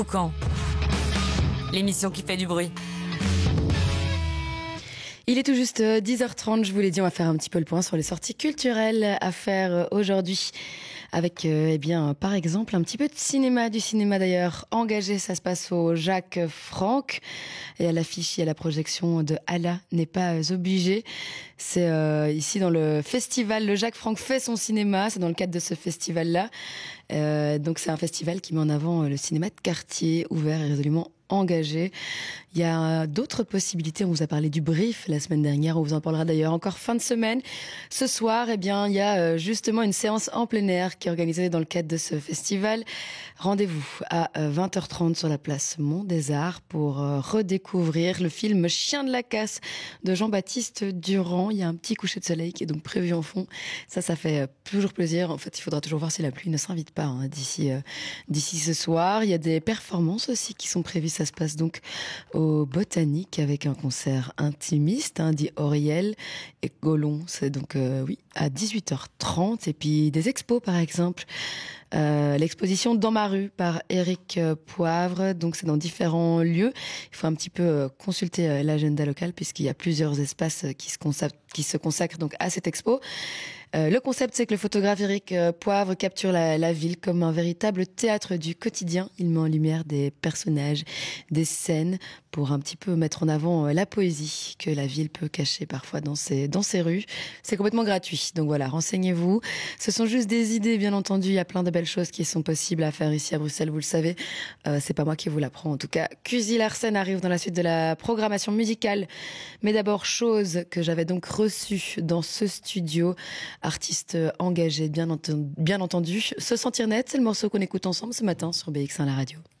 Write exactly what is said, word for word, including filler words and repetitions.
Quand l'émission qui fait du bruit. Il est tout juste dix heures trente, je vous l'ai dit, on va faire un petit peu le point sur les sorties culturelles à faire aujourd'hui. Avec, euh, eh bien, par exemple, un petit peu de cinéma, du cinéma d'ailleurs engagé. Ça se passe au Jacques Franck. Et à l'affiche, il y a la projection de Allah n'est pas obligé. C'est euh, ici dans le festival. Le Jacques Franck fait son cinéma. C'est dans le cadre de ce festival-là. Euh, donc c'est un festival qui met en avant le cinéma de quartier, ouvert et résolument engagé. Il y a d'autres possibilités. On vous a parlé du Brief la semaine dernière. On vous en parlera d'ailleurs encore fin de semaine. Ce soir, eh bien, il y a justement une séance en plein air qui est organisée dans le cadre de ce festival. Rendez-vous à vingt heures trente sur la place Mont des Arts pour redécouvrir le film Chien de la casse de Jean-Baptiste Durand. Il y a un petit coucher de soleil qui est donc prévu en fond. Ça, ça fait toujours plaisir. En fait, il faudra toujours voir si la pluie ne s'invite pas hein, d'ici euh, d'ici ce soir. Il y a des performances aussi qui sont prévues. Ça se passe donc au Botanique avec un concert intimiste, hein, dit Auriel et Golon. C'est donc, euh, oui, à dix-huit heures trente. Et puis des expos, par exemple. Euh, l'exposition Dans ma rue par Éric Poivre. Donc, c'est dans différents lieux. Il faut un petit peu euh, consulter euh, l'agenda local puisqu'il y a plusieurs espaces qui se consacrent, qui se consacrent donc à cette expo. Euh, le concept, c'est que le photographe Éric Poivre capture la, la ville comme un véritable théâtre du quotidien. Il met en lumière des personnages, des scènes pour un petit peu mettre en avant la poésie que la ville peut cacher parfois dans ses, dans ses rues. C'est complètement gratuit. Donc voilà, renseignez-vous. Ce sont juste des idées, bien entendu. Il y a plein de belles choses qui sont possibles à faire ici à Bruxelles, vous le savez. Euh, c'est pas moi qui vous l'apprends. En tout cas, Cusi Larsen arrive dans la suite de la programmation musicale. Mais d'abord, chose que j'avais donc reçue dans ce studio. Artiste engagé, bien entendu, bien entendu. Se sentir net, c'est le morceau qu'on écoute ensemble ce matin sur B X un La radio.